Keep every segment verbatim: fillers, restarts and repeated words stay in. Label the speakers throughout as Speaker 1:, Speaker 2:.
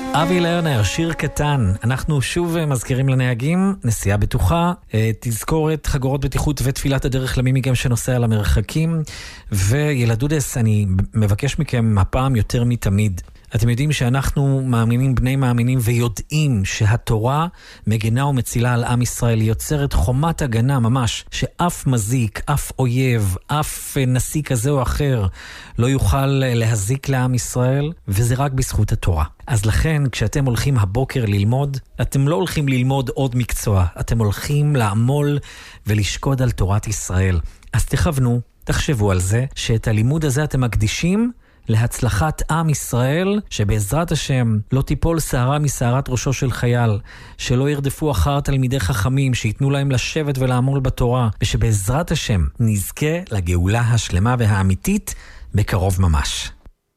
Speaker 1: אבי לרנר, שיר קטן. אנחנו שוב מזכירים לנהגים, נסיעה בטוחה, תזכורת, חגורות בטיחות ותפילת הדרך למי מכם שנוסע למרחקים. וילדודס, אני מבקש מכם הפעם יותר מתמיד. אתם יודעים שאנחנו מאמינים בני מאמינים ויודעים שהתורה מגנה ומצילה על עם ישראל, יוצרת חומת הגנה ממש, שאף מזיק, אף אויב, אף נשיא כזה או אחר לא יוכל להזיק לעם ישראל, וזה רק בזכות התורה. אז לכן כשאתם הולכים הבוקר ללמוד, אתם לא הולכים ללמוד עוד מקצוע, אתם הולכים לעמול ולשקוד על תורת ישראל. אז תכוונו, תחשבו על זה, שאת הלימוד הזה אתם מקדישים להצלחת עם ישראל, שבעזרת השם לא תיפול שערה משערת ראשו של חייל, שלא ירדפו אחר תלמידי חכמים, שיתנו להם לשבת ולעמול בתורה, ושבעזרת השם נזכה לגאולה השלמה והאמיתית בקרוב ממש.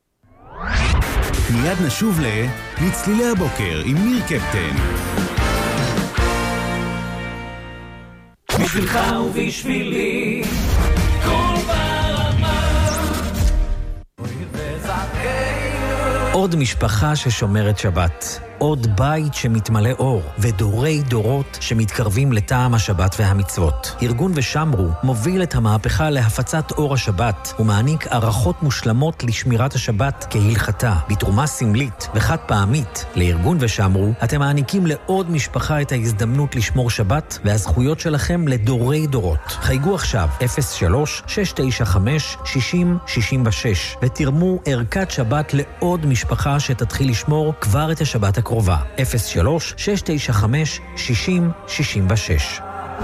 Speaker 2: מיד נשוב ל... לצלילי הבוקר עם ניר קפטן.
Speaker 3: בשבילך ובשבילי כל ברמה
Speaker 1: עוד משפחה ששומרת שבת, עוד בית שמתמלא אור, ודורי דורות שמתקרבים לטעם השבת והמצוות. ארגון ושמרו מוביל את המהפכה להפצת אור השבת, ומעניק ערכות מושלמות לשמירת השבת כהלכתה, בתרומה סמלית וחד פעמית. לארגון ושמרו אתם מעניקים לעוד משפחה את ההזדמנות לשמור שבת, והזכויות שלכם לדורי דורות. חייגו עכשיו אפס שלוש שש תשע חמש שש אפס שש שש ותרמו ערכת שבת לעוד משפחה שתתחיל לשמור כבר את השבת הקרובה. אפס שלוש שש תשע חמש שש אפס שש שש.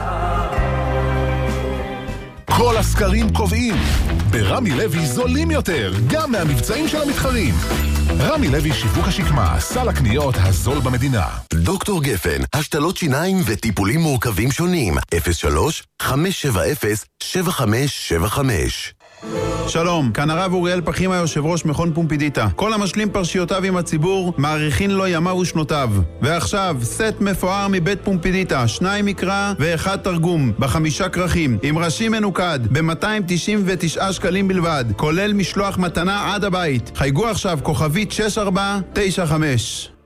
Speaker 2: כל הסקרים קובעים, ברמי לוי זולים יותר, גם מהמבצעים של המתחרים. רמי לוי שיווק השקמה, סל הקניות הזול במדינה.
Speaker 4: דוקטור גפן, השתלות שיניים וטיפולים מורכבים שונים. אפס שלוש חמש שבע אפס שבע חמש שבע חמש.
Speaker 5: שלום, כאן הרב אוריאל פחימה, יושב ראש מכון פומפידיטה. כל המשלים פרשיותיו עם הציבור, מעריכין לו ימיו ושנותיו. ועכשיו, סט מפואר מבית פומפידיטה, שניים מקרא ואחד תרגום, בחמישה כרכים, עם ראשי מנוקד, ב-מאתיים תשעים ותשעה שקלים בלבד, כולל משלוח מתנה עד הבית. חייגו עכשיו, כוכבית שש ארבע תשע חמש.